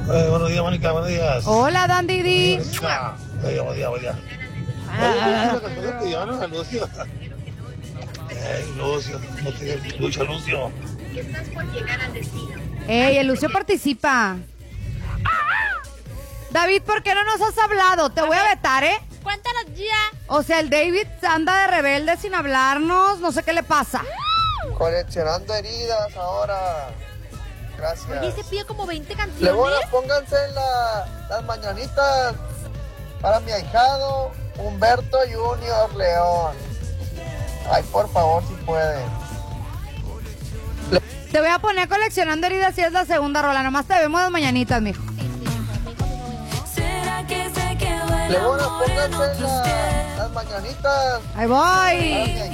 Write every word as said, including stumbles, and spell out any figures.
Eh, buenos días, Mónica, buenos días. Hola, Dan Didi. Buenos días, buenos días, buenos días. Ah. Oye, ¿cómo te llamas, Lucio? Ey, Lucio, no te Lucio, Lucio. Estás por llegar al destino. Ey, el Lucio participa. David, ¿por qué no nos has hablado? Te voy a vetar, ¿eh? Cuéntanos ya. O sea, el David anda de rebelde sin hablarnos. No sé qué le pasa. Coleccionando heridas ahora. Gracias. Oye, se pide como veinte canciones. Luego pónganse la, las mañanitas para mi ahijado Humberto Junior León. Ay, por favor, si pueden. Te voy a poner coleccionando heridas si es la segunda rola. Nomás te vemos las mañanitas, mijo. Luego pónganse la, las mañanitas. Ahí voy.